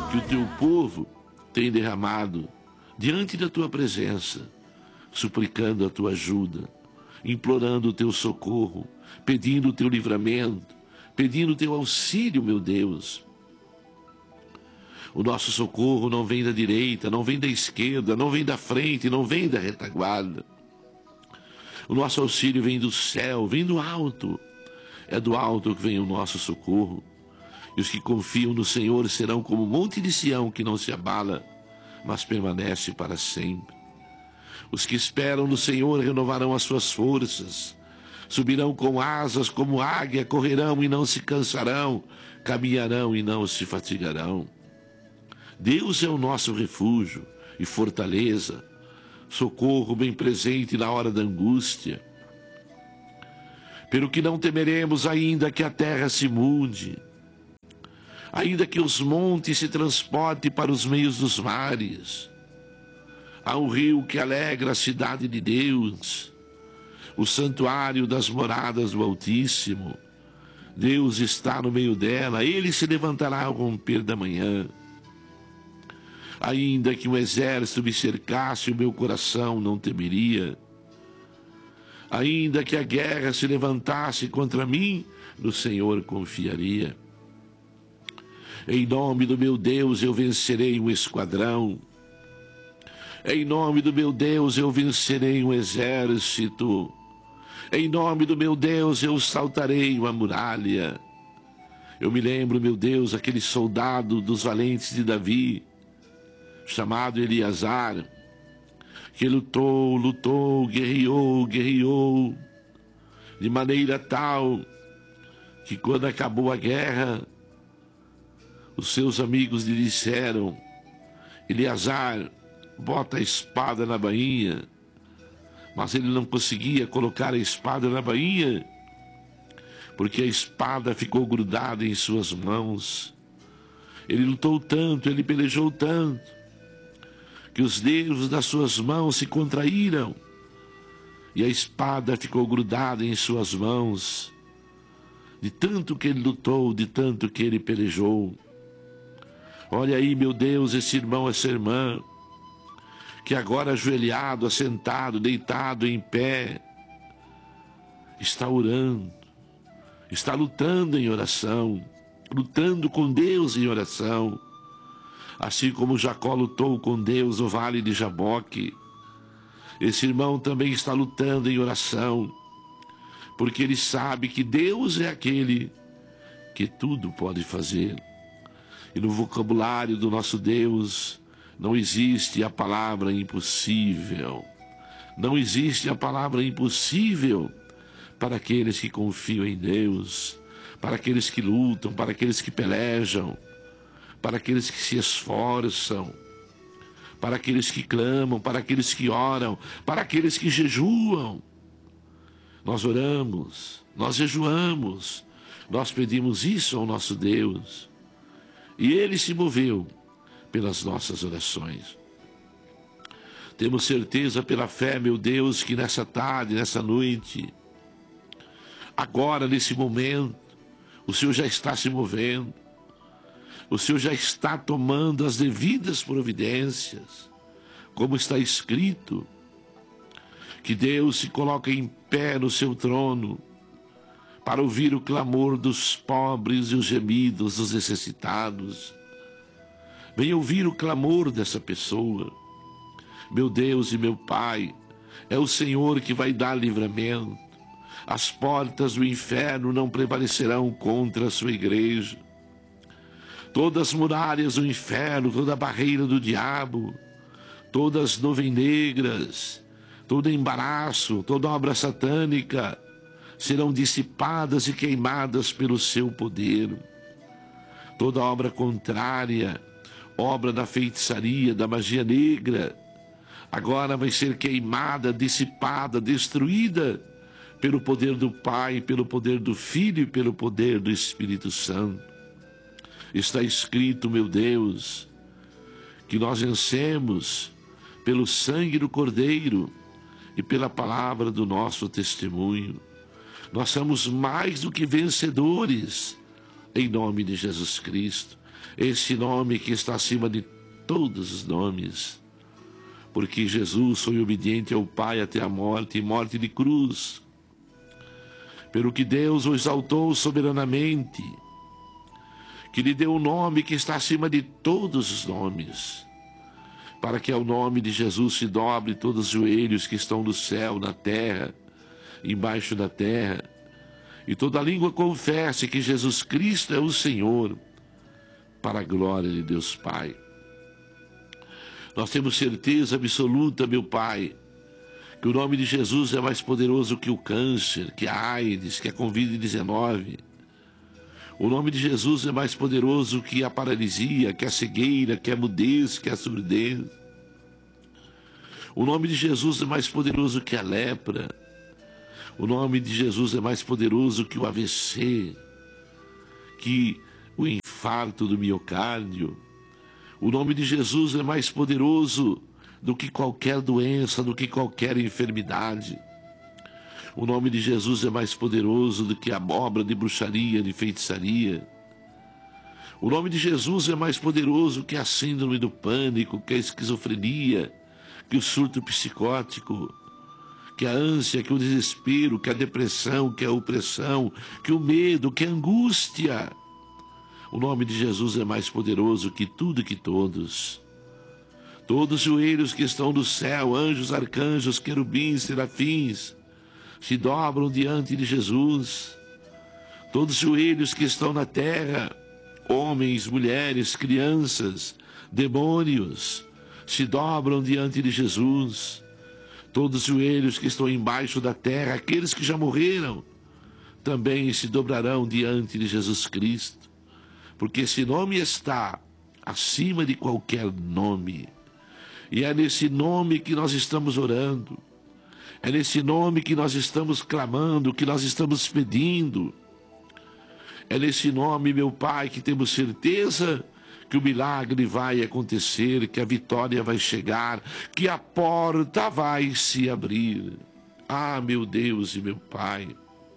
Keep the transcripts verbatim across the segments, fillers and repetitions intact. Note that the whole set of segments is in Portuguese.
que o teu povo tem derramado diante da tua presença, suplicando a tua ajuda, implorando o teu socorro, pedindo o teu livramento, pedindo o teu auxílio, meu Deus. O nosso socorro não vem da direita, não vem da esquerda, não vem da frente, não vem da retaguarda. O nosso auxílio vem do céu, vem do alto. É do alto que vem o nosso socorro. E os que confiam no Senhor serão como o monte de Sião, que não se abala, mas permanece para sempre. Os que esperam no Senhor renovarão as suas forças. Subirão com asas como águia, correrão e não se cansarão, caminharão e não se fatigarão. Deus é o nosso refúgio e fortaleza, socorro bem presente na hora da angústia. Pelo que não temeremos, ainda que a terra se mude, ainda que os montes se transportem para os meios dos mares. Há um rio que alegra a cidade de Deus, o santuário das moradas do Altíssimo. Deus está no meio dela, ele se levantará ao romper da manhã. Ainda que um exército me cercasse, o meu coração não temeria. Ainda que a guerra se levantasse contra mim, no Senhor confiaria. Em nome do meu Deus eu vencerei um esquadrão. Em nome do meu Deus eu vencerei um exército. Em nome do meu Deus eu saltarei uma muralha. Eu me lembro, meu Deus, aquele soldado dos valentes de Davi, chamado Eleazar, que lutou, lutou, guerreou, guerreou, de maneira tal que quando acabou a guerra, os seus amigos lhe disseram: Eleazar, bota a espada na bainha. Mas ele não conseguia colocar a espada na bainha, porque a espada ficou grudada em suas mãos. Ele lutou tanto, ele pelejou tanto, que os dedos das suas mãos se contraíram, e a espada ficou grudada em suas mãos, de tanto que ele lutou, de tanto que ele pelejou. Olha aí, meu Deus, esse irmão, essa irmã, que agora ajoelhado, assentado, deitado, em pé, está orando, está lutando em oração, lutando com Deus em oração, assim como Jacó lutou com Deus no vale de Jaboque. Esse irmão também está lutando em oração, porque ele sabe que Deus é aquele que tudo pode fazer. E no vocabulário do nosso Deus não existe a palavra impossível. Não existe a palavra impossível para aqueles que confiam em Deus, para aqueles que lutam, para aqueles que pelejam, para aqueles que se esforçam, para aqueles que clamam, para aqueles que oram, para aqueles que jejuam. Nós oramos, nós jejuamos, nós pedimos isso ao nosso Deus, e Ele se moveu pelas nossas orações. Temos certeza pela fé, meu Deus, que nessa tarde, nessa noite, agora, nesse momento, o Senhor já está se movendo, o Senhor já está tomando as devidas providências, como está escrito, que Deus se coloca em pé no seu trono para ouvir o clamor dos pobres e os gemidos dos necessitados. Venha ouvir o clamor dessa pessoa. Meu Deus e meu Pai, é o Senhor que vai dar livramento. As portas do inferno não prevalecerão contra a sua igreja. Todas as muralhas do inferno, toda a barreira do diabo, todas as nuvens negras, todo embaraço, toda obra satânica serão dissipadas e queimadas pelo seu poder. Toda obra contrária, obra da feitiçaria, da magia negra, agora vai ser queimada, dissipada, destruída pelo poder do Pai, pelo poder do Filho e pelo poder do Espírito Santo. Está escrito, meu Deus, que nós vencemos pelo sangue do Cordeiro e pela palavra do nosso testemunho. Nós somos mais do que vencedores, em nome de Jesus Cristo. esse nome que está acima de todos os nomes, porque Jesus foi obediente ao Pai até a morte, e morte de cruz, pelo que Deus o exaltou soberanamente, que lhe deu o nome que está acima de todos os nomes, para que ao nome de Jesus se dobre todos os joelhos que estão no céu, na terra, embaixo da terra, e toda língua confesse que Jesus Cristo é o Senhor, para a glória de Deus Pai. Nós temos certeza absoluta, meu Pai, que o nome de Jesus é mais poderoso que o câncer, que a AIDS, que a covid dezenove. O nome de Jesus é mais poderoso que a paralisia, que a cegueira, que a mudez, que a surdez. O nome de Jesus é mais poderoso que a lepra. O nome de Jesus é mais poderoso que o A V C, que o infarto do miocárdio. O nome de Jesus é mais poderoso do que qualquer doença, do que qualquer enfermidade. O nome de Jesus é mais poderoso do que a obra de bruxaria, de feitiçaria. O nome de Jesus é mais poderoso que a síndrome do pânico, que a esquizofrenia, que o surto psicótico, que a ânsia, que o desespero, que a depressão, que a opressão, que o medo, que a angústia. O nome de Jesus é mais poderoso que tudo e que todos. Todos os joelhos que estão no céu, anjos, arcanjos, querubins, serafins, se dobram diante de Jesus. Todos os joelhos que estão na terra, homens, mulheres, crianças, demônios, se dobram diante de Jesus. Todos os joelhos que estão embaixo da terra, aqueles que já morreram, também se dobrarão diante de Jesus Cristo, porque esse nome está acima de qualquer nome. E é nesse nome que nós estamos orando, é nesse nome que nós estamos clamando, que nós estamos pedindo. É nesse nome, meu Pai, que temos certeza que o milagre vai acontecer, que a vitória vai chegar, que a porta vai se abrir. Ah, meu Deus e meu Pai,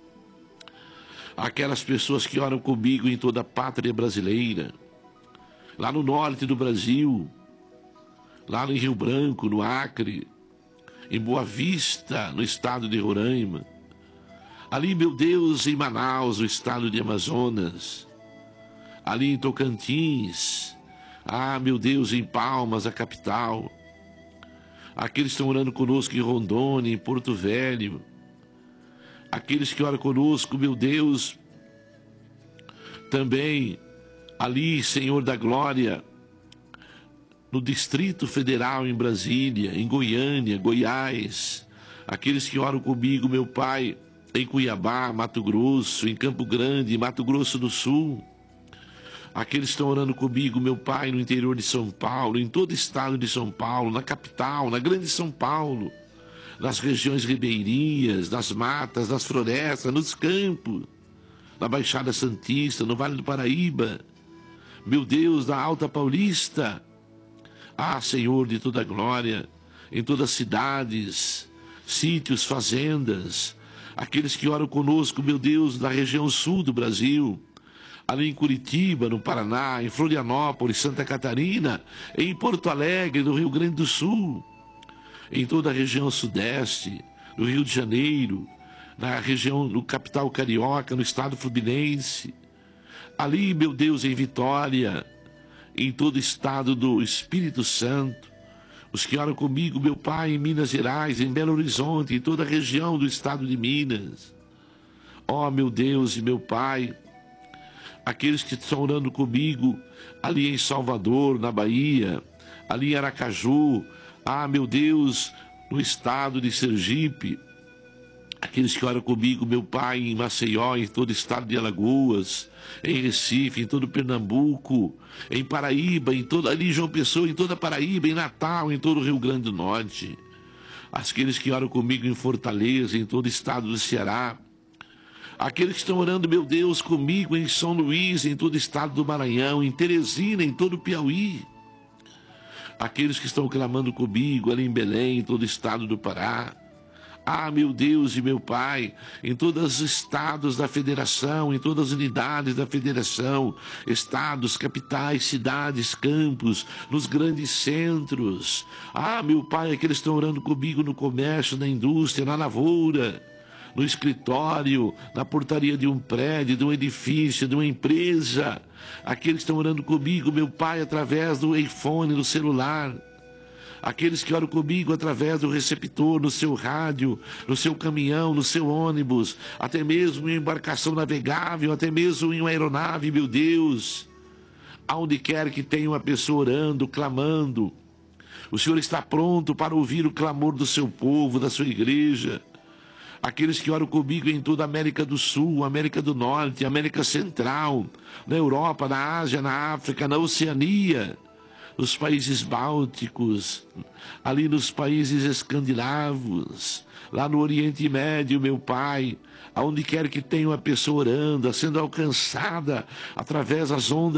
aquelas pessoas que oram comigo em toda a pátria brasileira, lá no norte do Brasil, lá no Rio Branco, no Acre, em Boa Vista, no estado de Roraima, ali, meu Deus, em Manaus, no estado de Amazonas, ali em Tocantins, ah, meu Deus, em Palmas, a capital, aqueles que estão orando conosco em Rondônia, em Porto Velho, aqueles que oram conosco, meu Deus, também ali, Senhor da Glória, no Distrito Federal, em Brasília, em Goiânia, Goiás, aqueles que oram comigo, meu Pai, em Cuiabá, Mato Grosso, em Campo Grande, Mato Grosso do Sul, aqueles que estão orando comigo, meu Pai, no interior de São Paulo, em todo o estado de São Paulo, na capital, na grande São Paulo, nas regiões ribeirinhas, nas matas, nas florestas, nos campos, na Baixada Santista, no Vale do Paraíba, meu Deus, da Alta Paulista. Ah, Senhor de toda glória, em todas as cidades, sítios, fazendas, aqueles que oram conosco, meu Deus, na região sul do Brasil, ali em Curitiba, no Paraná, em Florianópolis, Santa Catarina, em Porto Alegre, no Rio Grande do Sul, em toda a região sudeste, no Rio de Janeiro, na região do capital carioca, no estado fluminense, ali, meu Deus, em Vitória, em todo o estado do Espírito Santo, os que oram comigo, meu Pai, em Minas Gerais, em Belo Horizonte, em toda a região do estado de Minas. Ó, meu Deus e meu Pai, aqueles que estão orando comigo ali em Salvador, na Bahia, ali em Aracaju, ah, meu Deus, no estado de Sergipe, aqueles que oram comigo, meu Pai, em Maceió, em todo o estado de Alagoas, em Recife, em todo Pernambuco, em Paraíba, em toda, ali em João Pessoa, em toda Paraíba, em Natal, em todo o Rio Grande do Norte, aqueles que oram comigo em Fortaleza, em todo o estado do Ceará, aqueles que estão orando, meu Deus, comigo em São Luís, em todo o estado do Maranhão, em Teresina, em todo o Piauí, aqueles que estão clamando comigo ali em Belém, em todo o estado do Pará, Ah, meu Deus e meu Pai, em todos os estados da federação, em todas as unidades da federação, estados, capitais, cidades, campos, nos grandes centros. Ah, meu Pai, aqueles que estão orando comigo no comércio, na indústria, na lavoura, no escritório, na portaria de um prédio, de um edifício, de uma empresa. Aqueles que estão orando comigo, meu Pai, através do iPhone, do celular. Aqueles que oram comigo através do receptor, no seu rádio, no seu caminhão, no seu ônibus, até mesmo em embarcação navegável, até mesmo em uma aeronave, meu Deus. Aonde quer que tenha uma pessoa orando, clamando, o Senhor está pronto para ouvir o clamor do seu povo, da sua igreja. Aqueles que oram comigo em toda a América do Sul, América do Norte, América Central, na Europa, na Ásia, na África, na Oceania, nos países bálticos, ali nos países escandinavos, lá no Oriente Médio, meu Pai, aonde quer que tenha uma pessoa orando, sendo alcançada através das ondas